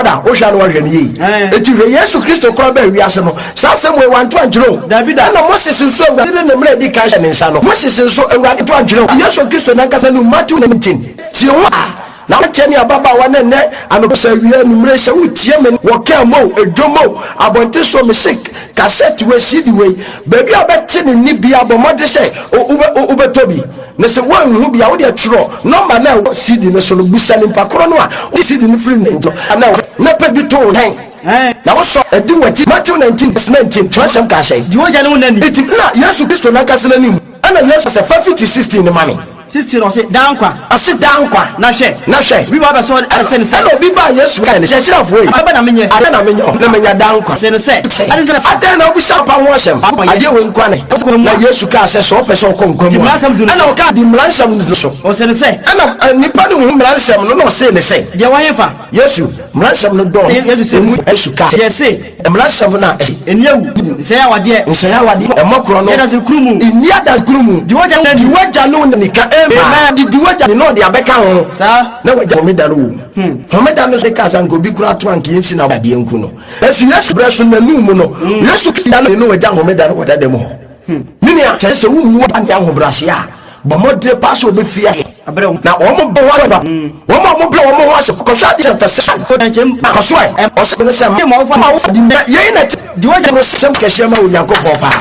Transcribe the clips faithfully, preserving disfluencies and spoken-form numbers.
Bible o hwa no hwe ne yi eti hwe Yesu Kristo kro ba wiase no sa asem we wan to anjiro Davida na Moses so awurade ne mra di ka hye ne nsa no Moses so awurade to anjiro Yesu Kristo na nkasa no Matthew nineteen ti ho na tani ababa wa ne ne anosa wiye numre se utie me woka mo edomo abonte so music cassette we C D we baby abete ne ni bia bomode se ubetobi ne se wan hu bia wo de tro number na C D ne so no busa ni pakoro no a C D ni free ne njo na na pe bi to hen na wo so edi wati Matthew nineteen verse nineteen twasem ka say di woja ne wonani iti na Yesu Kristo na kasela ni ana Yesu se fifty sixteen ni mami sixteen on say down kwa ase down kwa na hwe na hwe bi ba be so sen sen no bi ba Yesu kan se kira fo yi aba na menye ada na menye na menye down kwa sen se ada na obi sha pa ho asem ade we nkwa ne na Yesu ka se so person ko nkwa mu ana o ka di mlansam no so o sen se ana nipa no hu mlansam no no se ne se de wa hefa Yesu mlansam no do Yesu se Yesu ka ye se mlansam na enyewu se ya wade se ya wade e makro no ya da se krumu inia da krumu di woja di woja no ne ka e di di woja no de abeka ho sa na woja homeda no hm homeda no se ka san go bi kura to anke yin na wade enku no esi Yesu breso na nu mu no Yesu kida no woja homeda no wada dem ho hm mini a tese wu mu ande ahobrase a bo modre pass obe fia na omo bo wa ba omo mo bla omo wa se ko sha di tese ko dan chem ko so e o se no se ma wo di ye na di woja no se ke shema wo Yankopon pa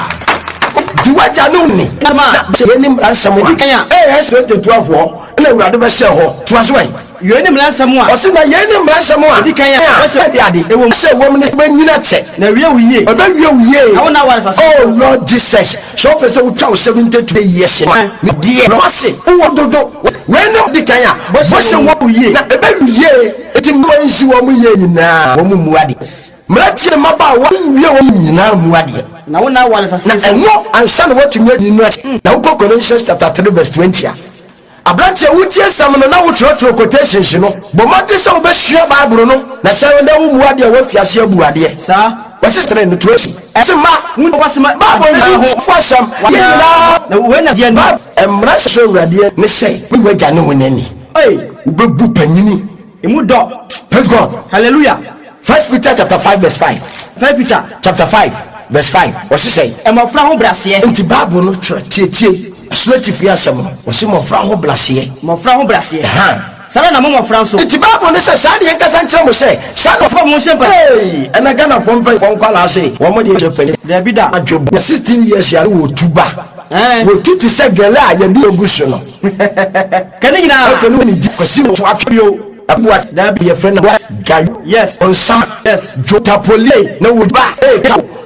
di waja no ni na ye ni mransam wa eh S twenty twelve wo na urade be se ho to aso ai ye ni mransam wa o se na ye ni mransam wa di kan ya o se di ade e wo se wo me be nyina che na wie wiye o be wie wiye awu na wa sase oh Lord Jesus so pe se wo twa seventy-two years me die no se wo dodo we no di kan ya bo se wo wiye na e be wiye eti mo nsi wo mu ye nyina wo mu muade mrati maba wo wiye wo nyina muade na wona wala sase na no ansa na what you know na wo Colossians chapter three verse twenty a ablante wutie sam no na wo trotro quotations no bo made se wo be hia Bible no na se wo na wo muade wo fiase abuade sa wo sister no twesi ese ma wo wasema Bible na ho fasam ye na we na die no emra so urade ne sei we waja ne wonani eh ubebu panyini emu do praise God hallelujah. First Peter chapter five verse five First Peter chapter five verse five what she say e mo fra ho brase enti Bible no tietie asolati fi asem no wo se mo fra ho brase mo fra ho brase ha sala na mo mo fra so enti Bible no se sa de nkasa nkyere mo se sa ko fa mo shempa eh ana gana fo mpa fo nkwala se wo mo de jepe Davida adwo sixteen years ya wo tuba eh wo tutu se gele a ye di ogusu no kane nyina afa no ni di kwasi mo atwio abuat da be your friend what guy yes on some yes jotapole na wo ba eh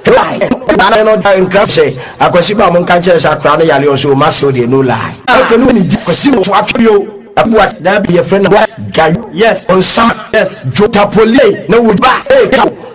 na no da encraft say akwasi ba mo nka che sa kra no yale o so ma so de no lie afa no ni di kwasi mo atwio abuat da be your friend what guy yes on some yes jotapole na wo ba eh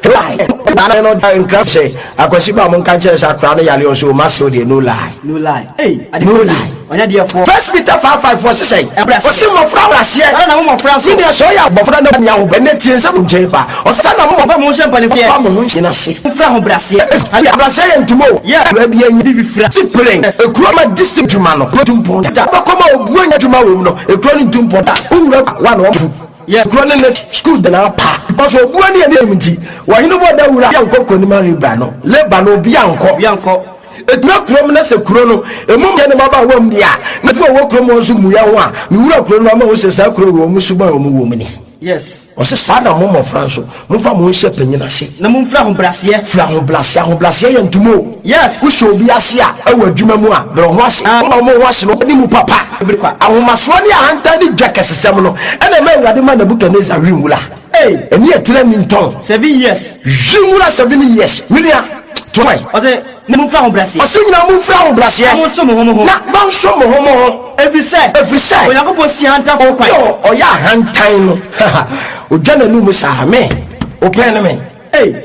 na no da encraft say akwasi ba mo nka che sa kra no yale o so ma so de no lie no lie eh no lie onya de for First Peter five five four say for sim mo fra brase sala na mo mo fra so ni so ya bofra na nya ho be ne tie nsam nche pa o sa na mo fa mo shempa ne fie fa mo nchina se fra ho brase ali brase ye ntumo ra bi enyi bi fra ti plen ekuro ma district juma no ko tumpo ta ba ko ma obu anya juma wo no ekuro ni tumpo ta owura wa na wo yes ekuro ne school de na pa because obu ani ani emti wa hinu bo da wura ya nkoko ni ma riba no leba no obi anko bi anko etna krom na se kuro no emum ye ne baba wom dia na fo wo krom wo so mu ya ho a mi wura kuro no ma wo se sa kuro wo mu suba wo mu wo mu ni yes o se sa na mo mo franso mo fa mo hye panyina se na mo fra ho brase fra ho brase ho brase ye ntumo yes ku so bi ase a awu adwuma mu a bro ho ase mo mo ho ase no ni mu papa ahomaso ni ahanta ni dwakesesem no ena ma ngade ma na bukaneza winwula eh eni etre ni nton seven years winwula seven years wilia toy o se na mo fra ho brase o se nyina mo fra ho brase mo so mo ho mo na ba so mo ho mo ho every say every say o Yankopon si hanta ko kwan o ya hantan no o dwana nu mu sa ha me o pen me